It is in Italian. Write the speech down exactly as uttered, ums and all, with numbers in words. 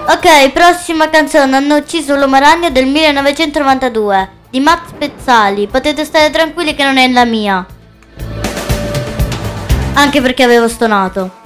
Ok, prossima canzone. Hanno ucciso l'uomo ragno del millenovecentonovantadue di Max Pezzali. Potete stare tranquilli che non è la mia, anche perché avevo stonato.